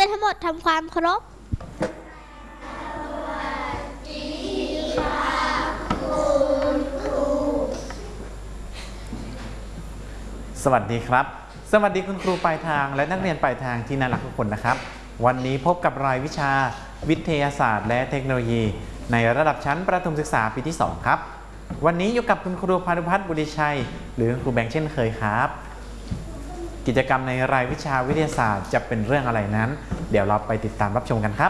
นทั้งหมดทำความเคารพสวัสดีครับสวัสดีคุณครูปลายทางและนักเรียนปลายทางที่น่ารักทุกคนนะครับวันนี้พบกับรายวิชาวิทยาศาสตร์และเทคโนโลยีในระดับชั้นประถมศึกษาปีที่2ครับวันนี้อยู่กับคุณครูพานุพัฒน์บุริชัยหรือครูแบงค์เช่นเคยครับกิจกรรมในรายวิชาวิทยาศาสตร์จะเป็นเรื่องอะไรนั้นเดี๋ยวเราไปติดตามรับชมกันครับ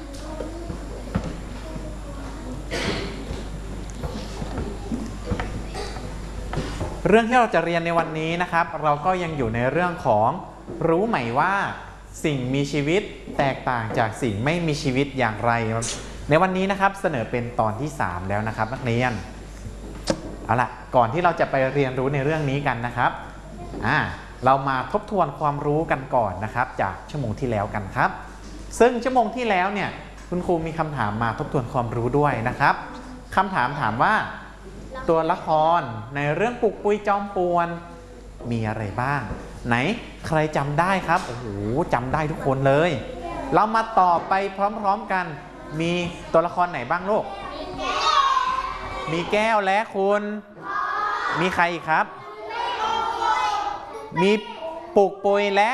เรื่องที่เราจะเรียนในวันนี้นะครับเราก็ยังอยู่ในเรื่องของรู้ไหมว่าสิ่งมีชีวิตแตกต่างจากสิ่งไม่มีชีวิตอย่างไรในวันนี้นะครับเสนอเป็นตอนที่3แล้วนะครับนักเรียนเอาล่ะก่อนที่เราจะไปเรียนรู้ในเรื่องนี้กันนะครับเรามาทบทวนความรู้กันก่อนนะครับจากชั่วโมงที่แล้วกันครับซึ่งชั่วโมงที่แล้วเนี่ยคุณครูมีคำถามมาทบทวนความรู้ด้วยนะครับคำถามถามว่าตัวละครในเรื่องปุกปุยจอมป่วนมีอะไรบ้างไหนใครจำได้ครับโอ้โหจำได้ทุกคนเลยเรามาตอบไปพร้อมๆกันมีตัวละครไหนบ้างลูกมีแก้วและคุณมีใครอีกครับมีปุกปุยและ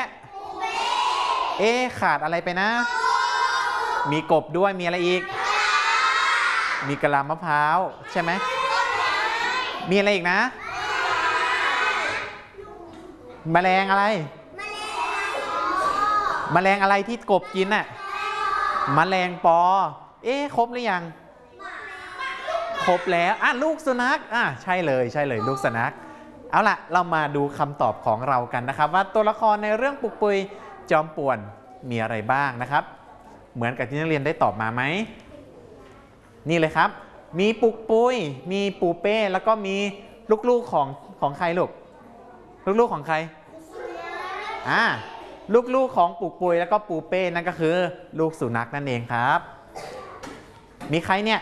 ขาดอะไรไปนะมีกบด้วยมีอะไรอีกมีกะลามะพร้าวใช่ไหมมีอะไรอีกนะแมลงอะไรแมลงอะไรที่กบกินน่ะแมลงปอครบหรือยังครบแล้วลูกสุนัขใช่เลยลูกสุนัขเอาล่ะเรามาดูคำตอบของเรากันนะครับว่าตัวละครในเรื่องปุกปุยจอมป่วนมีอะไรบ้างนะครับเหมือนกับที่นักเรียนได้ตอบมาไหมนี่เลยครับมีปุกปุยมีปูเป้แล้วก็มีลูกๆของใครลูกของใครลูกของปุกปุยแล้วก็ปูเป้นั่นก็คือลูกสุนัขนั่นเองครับมีใครเนี่ย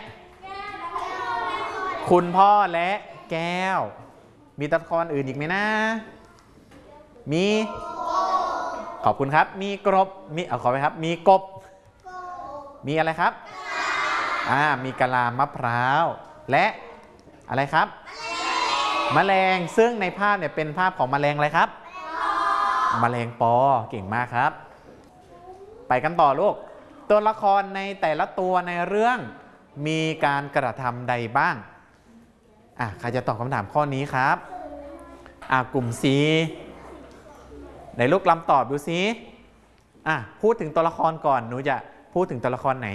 คุณพ่อและแก้วมีตัวละครอื่นอีกไหมนะมีขอบคุณครับมีกบขอไปครับมีกบมีอะไรครับมีกะลามะพร้าวและอะไรครับแมลงซึ่งในภาพเนี่ยเป็นภาพของแมลงอะไรครับแมลงปอเก่งมากครับไปกันต่อลูกตัวละครในแต่ละตัวในเรื่องมีการกระทำใดบ้างใครจะตอบคำถามข้อนี้ครับกลุ่ม C ไหนลูกลำตอบดูซิพูดถึงตัวละครก่อนหนูจะพูดถึงตัวละครไหน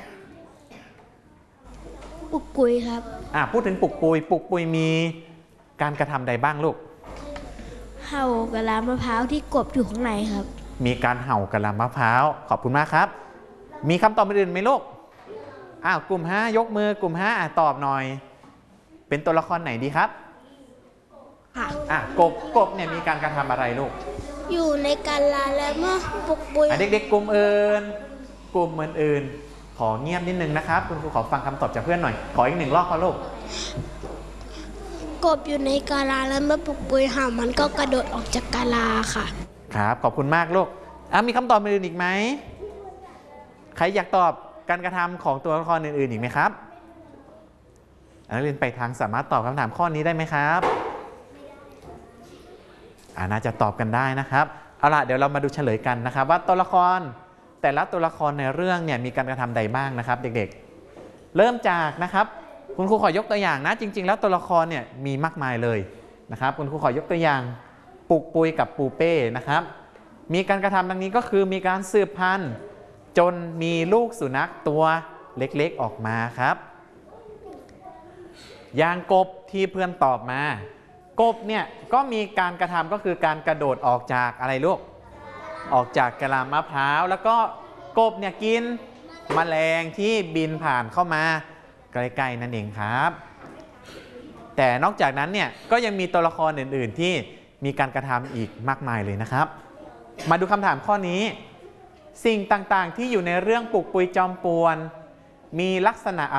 ปุกปุยครับพูดถึงปุกปุยมีการกระทำใดบ้างลูกเห่ากะลามะพร้าวที่กบอยู่ข้างในครับมีการเห่ากะลามะพร้าวขอบคุณมากครับมีคำตอบอื่นไหมลูกกลุ่ม5ยกมือกลุ่ม5ตอบหน่อยเป็นตัวละครไหนดีครับกบเนี่ยมีการกระทำอะไรลูกอยู่ในกาลาแล้วเมื่อปุกปุยเด็กๆกลุ่มอื่นขอเงียบนิดนึงนะครับคุณครูขอฟังคำตอบจากเพื่อนหน่อยขออีก1 รอบครับลูกกบอยู่ในกาลาแล้วเมื่อปุกปุยเห่ามันก็กระโดดออกจากกาลาค่ะครับขอบคุณมากลูกมีคำตอบอื่นอีกไหมใครอยากตอบการกระทำของตัวละครอื่นๆอีกไหมครับนักเรียนไปทางสามารถตอบคำถามข้อนี้ได้ไหมครับน่าจะตอบกันได้นะครับเอาล่ะเดี๋ยวเรามาดูเฉลยกันนะครับว่าตัวละครแต่ละตัวละครในเรื่องเนี่ยมีการกระทำใดบ้างนะครับเด็กๆเริ่มจากนะครับคุณครูขอยกตัวอย่างนะจริงๆแล้วตัวละครเนี่ยมีมากมายเลยนะครับคุณครูขอยกตัวอย่างปุกปุยกับปูเป้นะครับมีการกระทำดังนี้ก็คือมีการสืบพันธุ์จนมีลูกสุนัขตัวเล็กๆออกมาครับอย่างกบที่เพื่อนตอบมากบเนี่ยก็มีการกระทำก็คือการกระโดดออกจากอะไรลูกออกจากกะลามะพร้าวแล้วก็กบเนี่ยกินแมลงที่บินผ่านเข้ามาใกล้ๆนั่นเองครับแต่นอกจากนั้นเนี่ยก็ยังมีตัวละครอื่นๆที่มีการกระทำอีกมากมายเลยนะครับมาดูคำถามข้อนี้สิ่งต่างๆที่อยู่ในเรื่องปุกปุยจอมป่วนมีลักษณะ